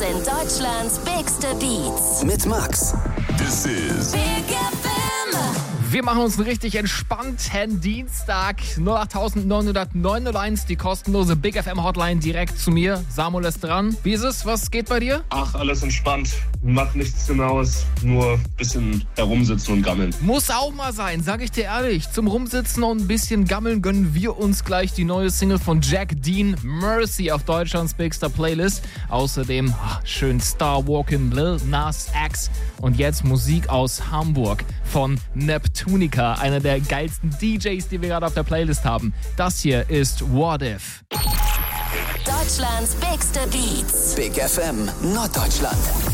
sind Deutschlands bigste Beats. Mit Max. This is Big FM. Wir machen uns einen richtig entspannten Dienstag. 08901, die kostenlose Big FM Hotline direkt zu mir. Samuel ist dran. Wie ist es? Was geht bei dir? Ach, alles entspannt. Mach nichts Genaues. Nur ein bisschen herumsitzen und gammeln. Muss auch mal sein, sag ich dir ehrlich. Zum Rumsitzen und ein bisschen gammeln gönnen wir uns gleich die neue Single von Jack Dean, Mercy, auf Deutschlands Bigster Playlist. Außerdem schön Star Walking, Lil Nas X und jetzt Musik aus Hamburg von Neptunica, einer der geilsten DJs, die wir gerade auf der Playlist haben. Das hier ist What If. Deutschlands bigste Beats. Big FM Norddeutschland.